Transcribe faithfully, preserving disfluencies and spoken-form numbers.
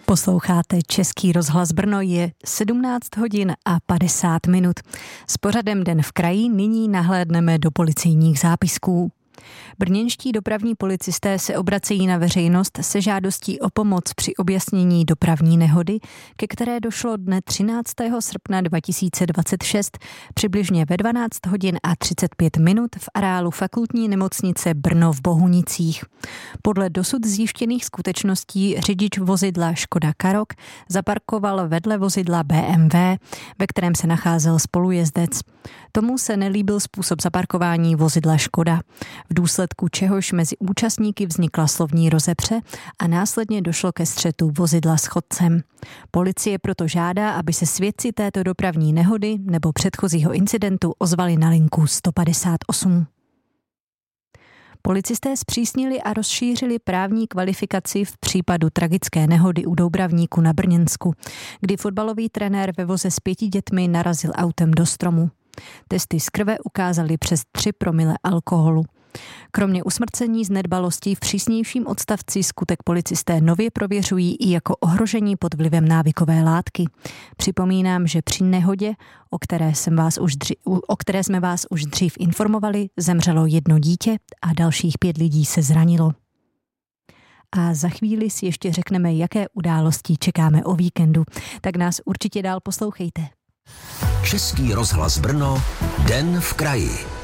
Posloucháte Český rozhlas Brno, je sedmnáct hodin a padesát minut. S pořadem Den v kraji nyní nahlédneme do policejních zápisků. Brněnští dopravní policisté se obracejí na veřejnost se žádostí o pomoc při objasnění dopravní nehody, ke které došlo dne třináctého srpna dva tisíce dvacet šest přibližně ve dvanáct hodin a třicet pět minut v areálu Fakultní nemocnice Brno v Bohunicích. Podle dosud zjištěných skutečností řidič vozidla Škoda Karoq zaparkoval vedle vozidla bé em vé, ve kterém se nacházel spolujezdec. Tomu se nelíbil způsob zaparkování vozidla Škoda, v důsledku čehož mezi účastníky vznikla slovní rozepře a následně došlo ke střetu vozidla s chodcem. Policie proto žádá, aby se svědci této dopravní nehody nebo předchozího incidentu ozvali na linku sto padesát osm. Policisté zpřísnili a rozšířili právní kvalifikaci v případu tragické nehody u Doubravníku na Brněnsku, kdy fotbalový trenér ve voze s pěti dětmi narazil autem do stromu. Testy z krve ukázaly přes tři promile alkoholu. Kromě usmrcení z nedbalostí v přísnějším odstavci skutek policisté nově prověřují i jako ohrožení pod vlivem návykové látky. Připomínám, že při nehodě, o které, jsem vás už dři, o které jsme vás už dřív informovali, zemřelo jedno dítě a dalších pět lidí se zranilo. A za chvíli si ještě řekneme, jaké události čekáme o víkendu. Tak nás určitě dál poslouchejte. Český rozhlas Brno, Den v kraji.